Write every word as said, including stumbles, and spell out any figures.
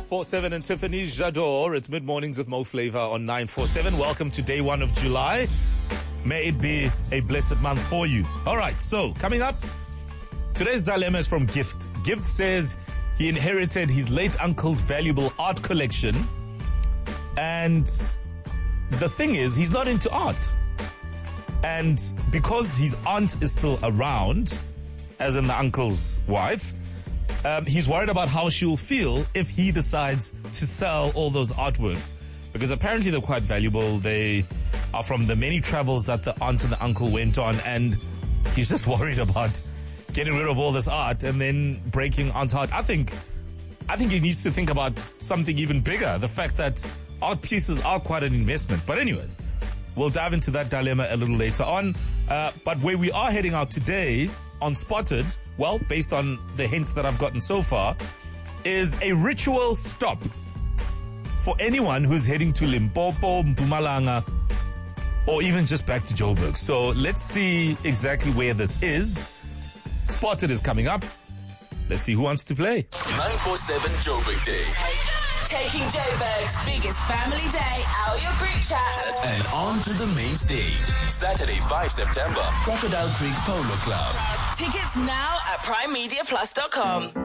four seven and Tiffany Jador. It's mid-mornings with Mo Flavor on nine four seven. Welcome to day one of July. May it be a blessed month for you. All right, so coming up, today's dilemma is from Gift. Gift says he inherited his late uncle's valuable art collection. And the thing is, he's not into art. And because his aunt is still around, as in the uncle's wife, um, he's worried about how she'll feel if he decides to sell all those artworks. Because apparently they're quite valuable. They are from the many travels that the aunt and the uncle went on. And he's just worried about getting rid of all this art and then breaking aunt's heart. I think, I think he needs to think about something even bigger. The fact that art pieces are quite an investment. But anyway, we'll dive into that dilemma a little later on. Uh, but where we are heading out today on Spotted, well, based on the hints that I've gotten so far, is a ritual stop for anyone who's heading to Limpopo, Mpumalanga, or even just back to Joburg. So let's see exactly where this is. Spotted is coming up. Let's see who wants to play. nine four seven Joburg Day. Taking Joburg's biggest family day out your group chat. And on to the main stage. Saturday, the fifth of September. Crocodile Creek Polo Club. Tickets now at prime media plus dot com.